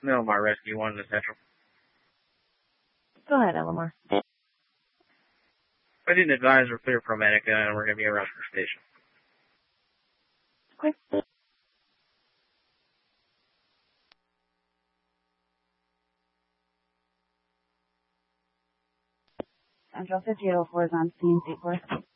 Elmar Rescue 1 to Central. Go ahead, Elmar. I didn't advise we're clear for Medica and we're going to be around for station. Okay. Central 5804 is on scene, 8-4.